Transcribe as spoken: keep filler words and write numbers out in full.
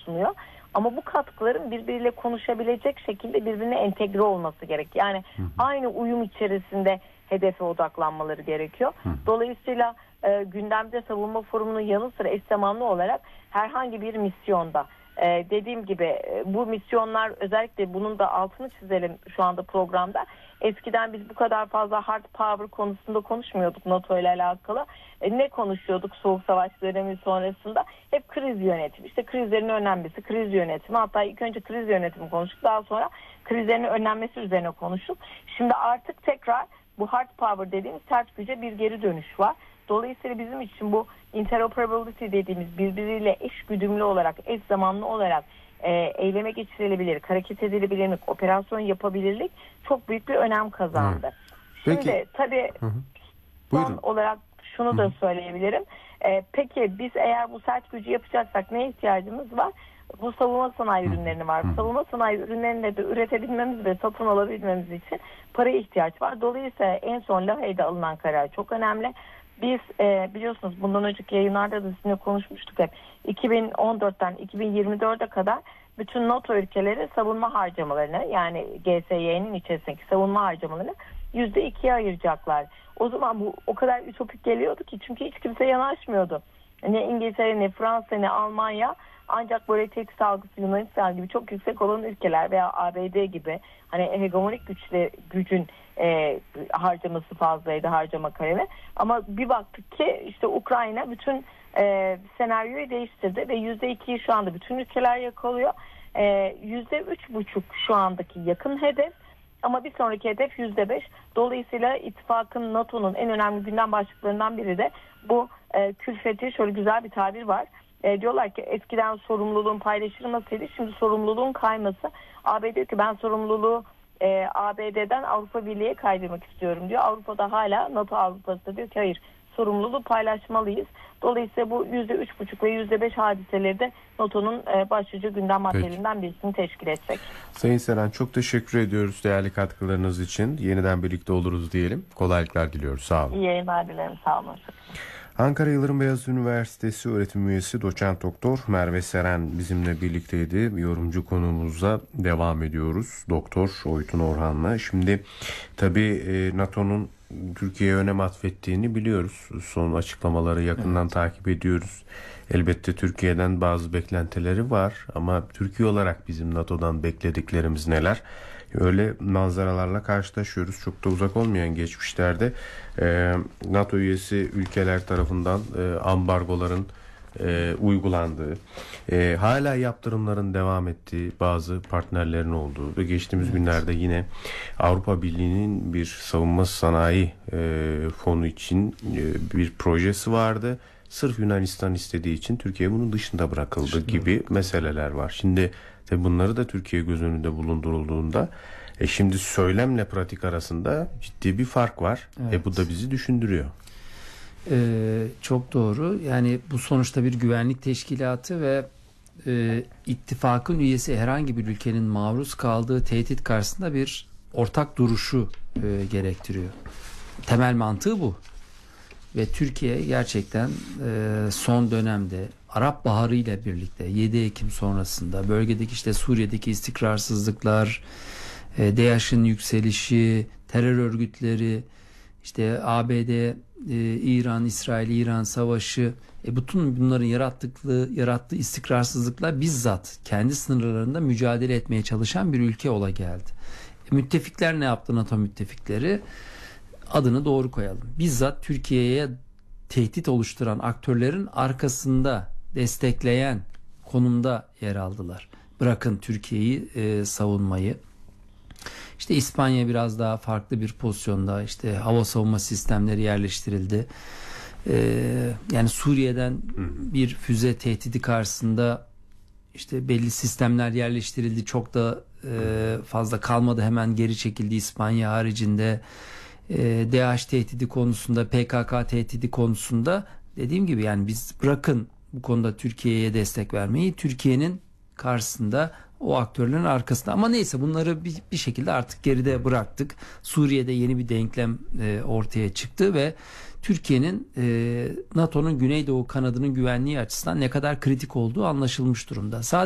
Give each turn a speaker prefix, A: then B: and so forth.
A: sunuyor. Ama bu katkıların birbiriyle konuşabilecek şekilde birbirine entegre olması gerek. Yani hı hı. aynı uyum içerisinde hedefe odaklanmaları gerekiyor. Hı. Dolayısıyla e, gündemde savunma forumunun yanı sıra eş zamanlı olarak herhangi bir misyonda e, dediğim gibi e, bu misyonlar, özellikle bunun da altını çizelim şu anda programda. Eskiden biz bu kadar fazla hard power konusunda konuşmuyorduk NATO ile alakalı. E, ne konuşuyorduk Soğuk Savaş dönemi sonrasında? Hep kriz yönetimi. İşte krizlerin önlenmesi, kriz yönetimi. Hatta ilk önce kriz yönetimi konuştuk. Daha sonra krizlerin önlenmesi üzerine konuştuk. Şimdi artık tekrar bu hard power dediğimiz sert güce bir geri dönüş var. Dolayısıyla bizim için bu interoperability dediğimiz birbiriyle eş güdümlü olarak, eş zamanlı olarak e, eyleme geçirilebilir, hareket edilebilirlik, operasyon yapabilirlik çok büyük bir önem kazandı. Hı. Şimdi peki, tabii hı hı. son Buyurun. olarak şunu hı. da söyleyebilirim. E, peki biz eğer bu sert gücü yapacaksak neye ihtiyacımız var? Bu savunma sanayi ürünlerini var. Hı. Savunma sanayi ürünlerini de üretebilmemiz ve satın alabilmemiz için paraya ihtiyaç var. Dolayısıyla en son Lahey'de alınan karar çok önemli. Biz e, biliyorsunuz bundan önceki yayınlarda da sizinle konuşmuştuk hep. iki bin on dörtten iki bin yirmi dörde kadar bütün NATO ülkeleri savunma harcamalarını, yani G S Y'nin içerisindeki savunma harcamalarını yüzde ikiye ayıracaklar. O zaman bu o kadar ütopik geliyordu ki, çünkü hiç kimse yanaşmıyordu. Ne İngiltere, ne Fransa, ne Almanya, ancak böyle tehdit algısı Yunanistan gibi çok yüksek olan ülkeler veya A B D gibi hani hegemonik güçle, gücün e, harcaması fazlaydı, harcama kalemi. Ama bir baktık ki işte Ukrayna bütün e, senaryoyu değiştirdi ve yüzde ikiyi şu anda bütün ülkeler yakalıyor. E, yüzde üç buçuk şu andaki yakın hedef. Ama bir sonraki hedef yüzde beş. Dolayısıyla ittifakın, NATO'nun en önemli gündem başlıklarından biri de bu e, külfeti. Şöyle güzel bir tabir var. E, diyorlar ki eskiden sorumluluğun paylaşılmasıydı, şimdi sorumluluğun kayması. A B D diyor ki ben sorumluluğu e, A B D'den Avrupa Birliği'ye kaydırmak istiyorum diyor. Avrupa'da hala, NATO Avrupa'da diyor ki hayır, sorumluluğu paylaşmalıyız. Dolayısıyla bu yüzde üç buçuk ve yüzde beş hadiseleri de NATO'nun e, başlıca gündem maddelerinden birisini teşkil edecek.
B: Sayın Seren, çok teşekkür ediyoruz değerli katkılarınız için. Yeniden birlikte oluruz diyelim. Kolaylıklar diliyoruz. Sağ olun.
A: İyi yayınlar dilerim. Sağ olun.
B: Ankara Yıldırım Beyazıt Üniversitesi öğretim üyesi doçent doktor Merve Seren bizimle birlikteydi. Yorumcu konuğumuza devam ediyoruz. Doktor Oytun Orhan'la. Şimdi tabii NATO'nun Türkiye'ye önem atfettiğini biliyoruz. Son açıklamaları yakından evet. takip ediyoruz. Elbette Türkiye'den bazı beklentileri var ama Türkiye olarak bizim NATO'dan beklediklerimiz neler? Öyle manzaralarla karşılaşıyoruz. Çok da uzak olmayan geçmişlerde e, NATO üyesi ülkeler tarafından e, ambargoların e, uygulandığı, e, hala yaptırımların devam ettiği bazı partnerlerin olduğu ve geçtiğimiz evet. günlerde yine Avrupa Birliği'nin bir savunma sanayi e, fonu için e, bir projesi vardı. Sırf Yunanistan istediği için Türkiye bunun dışında bırakıldı dışında. gibi meseleler var. Şimdi tabii bunları da Türkiye göz önünde bulundurulduğunda e şimdi söylemle pratik arasında ciddi bir fark var. Evet. E bu da bizi düşündürüyor.
C: Ee, çok doğru. Yani bu sonuçta bir güvenlik teşkilatı ve e, ittifakın üyesi herhangi bir ülkenin maruz kaldığı tehdit karşısında bir ortak duruşu e, gerektiriyor. Temel mantığı bu. Ve Türkiye gerçekten e, son dönemde Arap Baharı ile birlikte yedi Ekim sonrasında bölgedeki işte Suriye'deki istikrarsızlıklar, e, DAEŞ'in yükselişi, terör örgütleri, işte A B D, e, İran, İsrail-İran savaşı, e, bütün bunların yarattıkları, yarattığı istikrarsızlıkla bizzat kendi sınırlarında mücadele etmeye çalışan bir ülke ola geldi. E, müttefikler ne yaptı, NATO müttefikleri? Adını doğru koyalım. Bizzat Türkiye'ye tehdit oluşturan aktörlerin arkasında destekleyen konumda yer aldılar. Bırakın Türkiye'yi e, savunmayı. İşte İspanya biraz daha farklı bir pozisyonda, işte hava savunma sistemleri yerleştirildi. Ee, yani Suriye'den bir füze tehdidi karşısında işte belli sistemler yerleştirildi. Çok da e, fazla kalmadı, hemen geri çekildi İspanya haricinde. E, DAEŞ tehdidi konusunda, P K K tehdidi konusunda dediğim gibi yani biz bırakın bu konuda Türkiye'ye destek vermeyi, Türkiye'nin karşısında o aktörlerin arkasında. Ama neyse, bunları bir, bir şekilde artık geride bıraktık. Suriye'de yeni bir denklem e, ortaya çıktı ve Türkiye'nin e, NATO'nun Güneydoğu kanadının güvenliği açısından ne kadar kritik olduğu anlaşılmış durumda. Sadece